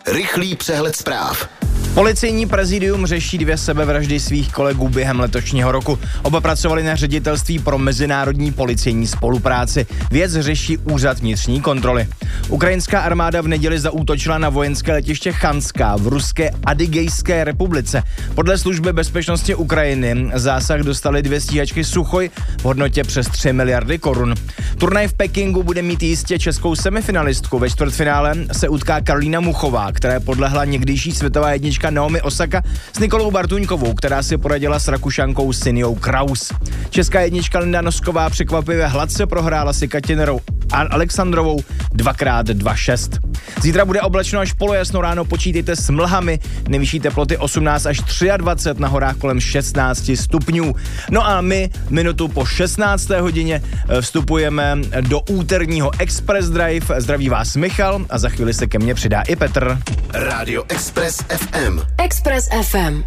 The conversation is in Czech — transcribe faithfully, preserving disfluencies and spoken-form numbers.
Rychlý přehled zpráv. Policejní prezidium řeší dvě sebevraždy svých kolegů během letošního roku. Oba pracovali na ředitelství pro mezinárodní policejní spolupráci. Věc řeší úřad vnitřní kontroly. Ukrajinská armáda v neděli zaútočila na vojenské letiště Chanská v ruské Adygejské republice. Podle služby bezpečnosti Ukrajiny zásah dostali dvě stíhačky Suchoj v hodnotě přes tři miliardy korun. Turnaj v Pekingu bude mít jistě českou semifinalistku. Ve čtvrtfinále se utká Karolína Muchová, která podlehla někdejší světová jednička Naomi Osaka s Nikolou Bartuňkovou, která si poradila s Rakušankou Sinjou Kraus. Česká jednička Linda Nosková překvapivě hladce prohrála si Katinerou a Alexandrovou dvakrát dva šest. Zítra bude oblačno až polojasno, ráno počítejte s mlhami, nejvyšší teploty osmnáct až dvacet tři, na horách kolem šestnáct stupňů. No a my minutu po šestnácté hodině vstupujeme do úterního Express Drive. Zdraví vás Michal a za chvíli se ke mně přidá i Petr. Rádio Express ef em. Express ef em.